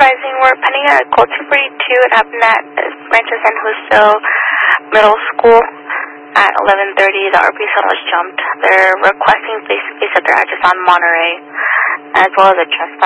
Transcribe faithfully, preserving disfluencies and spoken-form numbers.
advising we're pending a call two forty-two. It happened at Rancho San Justo Middle School at eleven thirty. The R P cell was jumped. They're requesting face-to-face at their address on Monterey, as well as a trespass.